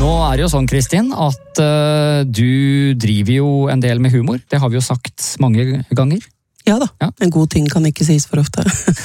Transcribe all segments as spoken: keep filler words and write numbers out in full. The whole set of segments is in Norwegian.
Nå er det jo sånn, Kristin, at uh, du driver jo en del med humor. Det har vi jo sagt mange ganger. Ja da, ja. En god ting kan ikke sies for ofte.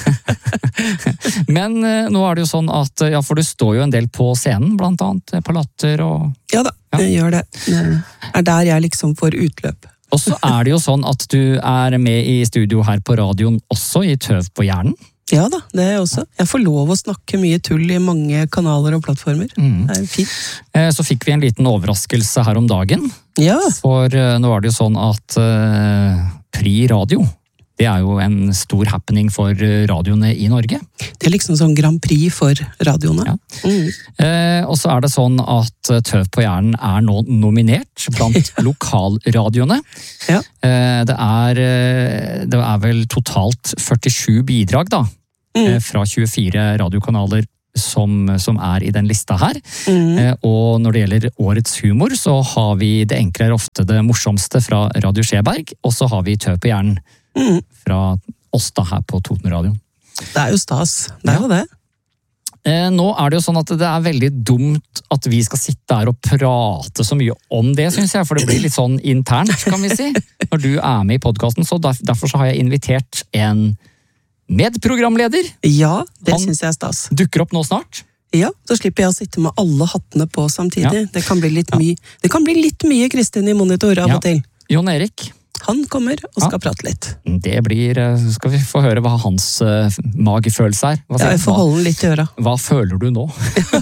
Men uh, nå er det jo sånn at, ja, for du står jo en del på scenen, blant annet på Latter og... Ja da, ja. Jeg gjør det. Det er der jeg liksom får utløp. Og så er det jo sånn at du er med i studio her på radioen også, i Tøv på hjernen. Ja da, det er jeg også. Jeg får lov å snakke mye tull i mange kanaler og plattformer. Mm. Det er fint. Så fikk vi en liten overraskelse her om dagen. Ja. For nå er det jo sånn at uh, Pri Radio, det er jo en stor happening for radioene i Norge. Det er liksom sånn Grand Prix for radioene. Ja. Mm. Eh, og så er det sånn at Tøv på hjernen er nå nominert blant lokalradioene. Ja. Eh, det, er, det er vel totalt førtisju bidrag da, mm. eh, fra tjuefire radiokanaler som, som er i den lista her. Mm. Eh, og når det gjelder årets humor, så har vi Det enkle er ofte det morsomste fra Radio Skjeberg, og så har vi Tøv på hjernen. Mm. Fra oss da her på Totenradioen. Det er jo stas, det er jo det. Eh, nå er det jo sånn at det er veldig dumt at vi skal sitte her og prate så mye om det, synes jeg, for det blir litt sånn internt, kan vi si, når du er med i podcasten, så derfor så har jeg invitert en medprogramleder. Ja, det Han synes jeg er stas. Dukker opp nå snart. Ja, så slipper jeg å sitte med alle hattene på samtidig. Ja. Det kan bli litt ja. mye, det kan bli litt mye Kristin i monitor av ja. og til. Jon Erik. Han kommer og skal ja. prate litt. Det blir, skal vi få høre hva hans uh, magefølelse er. Hva, ja, jeg får holde den litt i øra. Hva føler du nå?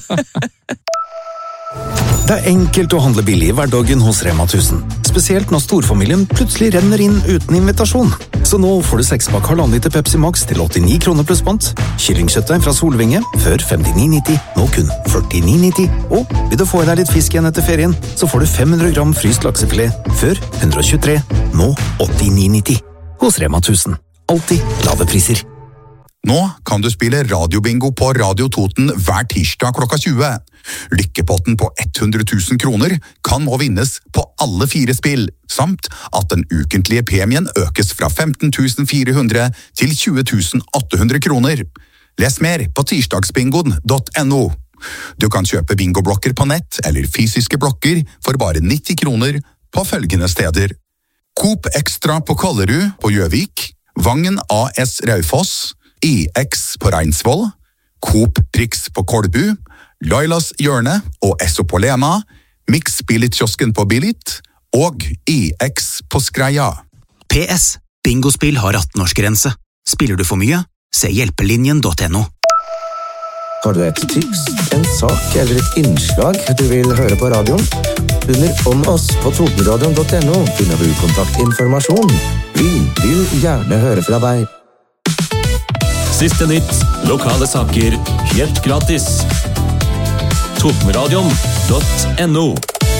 Det er enkelt å handle billig i hverdagen hos Rema tusen. Spesielt når storfamilien plutselig renner inn uten invitasjon. Så nå får du sekspakk halvannen liter Pepsi Max til åttini kroner pluss pant. Kyllingkjøttet fra Solvinge før femtini nitti, nå kun førtini nitti. Og vil du få i deg litt fisk igjen etter ferien, så får du fem hundre gram fryst laksefilet før hundre og tjuetre, nå åttini nitti. Hos Rema tusen. Alltid lave priser. Nå kan du spille radiobingo på Radio Toten hver tirsdag klokka tjue. Lykkepotten på hundre tusen kroner kan nå vinnes på alle fire spill, samt at den ukentlige premien økes fra femten tusen fire hundre til tjue tusen åtte hundre kroner. Les mer på tirsdagsbingoen punktum no. Du kan kjøpe bingoblokker på nett eller fysiske blokker for bare nitti kroner på følgende steder. Coop Extra på Kollerud på Gjøvik, Vangen A S Raufoss, I X på Reinsvoll, Coop Prix på Kolbu, Lailas Hjørne og Esso på Lena, Mix Billit-kiosken på Billit og I X på Skreia. P S. Bingospill har atten-årsgrense. Spiller du for mye? Se hjelpelinjen punktum no. Har du et tips, en sak eller et innslag du vil høre på radioen? Under Om oss på totenradioen punktum no finner du kontaktinformasjon. Vi vil gjerne høre fra deg. Siste nytt, lokale saker, helt gratis. Totenradioen punktum no.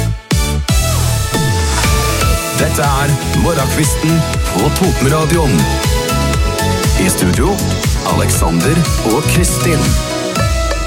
Dette er Morgenkvisten på Totenradioen. I studio, Alexander og Kristin.